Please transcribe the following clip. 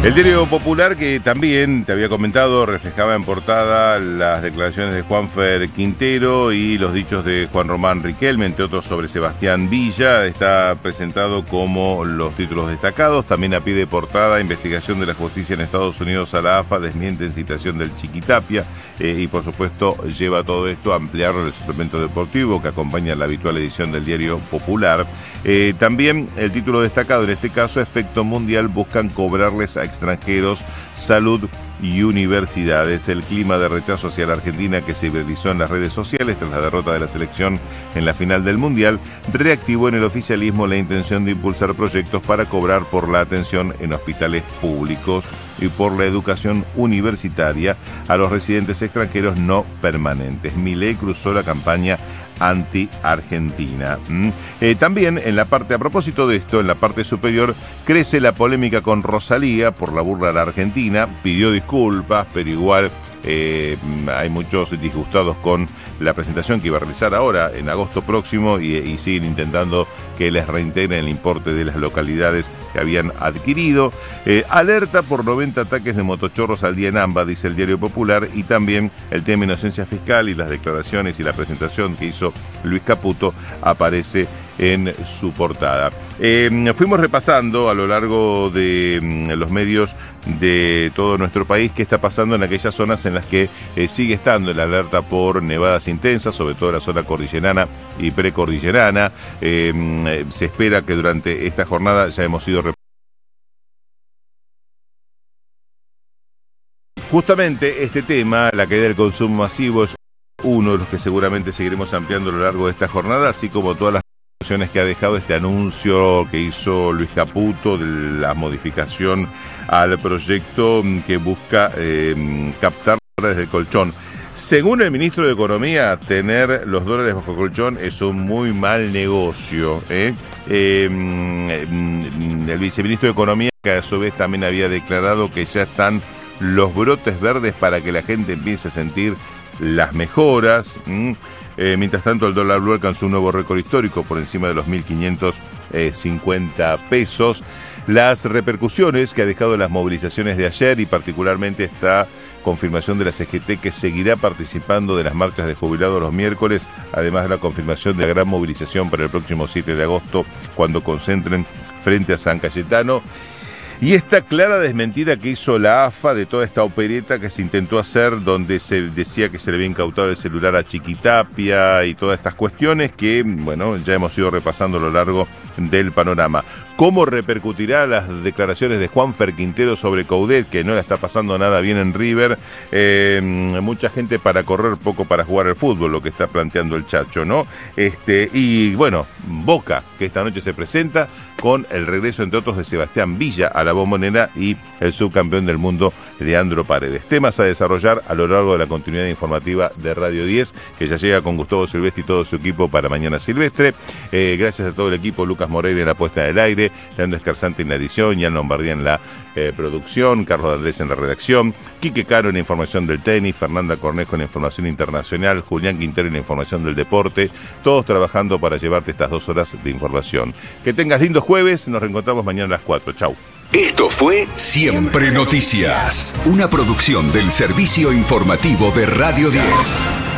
El Diario Popular, que también te había comentado, reflejaba en portada las declaraciones de Juanfer Quintero y los dichos de Juan Román Riquelme, entre otros sobre Sebastián Villa. Está presentado como los títulos destacados. También a pie de portada, investigación de la justicia en Estados Unidos a la AFA, desmiente en citación del Chiquitapia. Y por supuesto lleva todo esto a ampliarlo en el suplemento deportivo que acompaña la habitual edición del Diario Popular. También el título destacado en este caso, efecto mundial, buscan cobrarles a extranjeros salud y universidades. El clima de rechazo hacia la Argentina que se viralizó en las redes sociales tras la derrota de la selección en la final del Mundial reactivó en el oficialismo la intención de impulsar proyectos para cobrar por la atención en hospitales públicos y por la educación universitaria a los residentes extranjeros no permanentes. Milei cruzó la campaña anti-Argentina. También en la parte, a propósito de esto, en la parte superior, crece la polémica con Rosalía por la burla a la Argentina. Pidió disculpas, pero igual hay muchos disgustados con la presentación que iba a realizar ahora en agosto próximo y siguen intentando que les reintegren el importe de las localidades que habían adquirido. Alerta por 90 ataques de motochorros al día en AMBA, dice el Diario Popular, y también el tema inocencia fiscal y las declaraciones y la presentación que hizo Luis Caputo aparece en su portada. Fuimos repasando a lo largo de los medios de todo nuestro país qué está pasando en aquellas zonas en las que sigue estando la alerta por nevadas intensas, sobre todo en la zona cordillerana y precordillerana. Se espera que durante esta jornada ya hemos ido justamente este tema, la caída del consumo masivo, es uno de los que seguramente seguiremos ampliando a lo largo de esta jornada, así como todas las que ha dejado este anuncio que hizo Luis Caputo de la modificación al proyecto que busca captar dólares del colchón. Según el ministro de Economía, tener los dólares bajo colchón es un muy mal negocio. El viceministro de Economía, que a su vez también había declarado que ya están los brotes verdes para que la gente empiece a sentir las mejoras. Mientras tanto, el dólar blue alcanzó un nuevo récord histórico por encima de los 1.550 pesos. Las repercusiones que ha dejado las movilizaciones de ayer y particularmente esta confirmación de la CGT que seguirá participando de las marchas de jubilados los miércoles, además de la confirmación de la gran movilización para el próximo 7 de agosto cuando concentren frente a San Cayetano. Y esta clara desmentida que hizo la AFA de toda esta opereta que se intentó hacer, donde se decía que se le había incautado el celular a Chiquitapia y todas estas cuestiones que, bueno, ya hemos ido repasando a lo largo del panorama. ¿Cómo repercutirá las declaraciones de Juanfer Quintero sobre Coudet, que no la está pasando nada bien en River? Mucha gente para correr, poco para jugar al fútbol, lo que está planteando el Chacho, ¿no? Y bueno, Boca, que esta noche se presenta con el regreso, entre otros, de Sebastián Villa a la Bombonera y el subcampeón del mundo, Leandro Paredes. Temas a desarrollar a lo largo de la continuidad informativa de Radio 10, que ya llega con Gustavo Silvestre y todo su equipo para Mañana Silvestre. Gracias a todo el equipo, Lucas Moreira en la puesta del aire, Leandro Escarzante en la edición, Jan Lombardía en la producción, Carlos Andrés en la redacción, Quique Caro en la información del tenis, Fernanda Cornejo en la información internacional, Julián Quintero en la información del deporte, todos trabajando para llevarte estas 2 horas de información. Que tengas lindo jueves, nos reencontramos mañana a las 4. Chau. Esto fue Siempre Noticias, una producción del servicio informativo de Radio 10.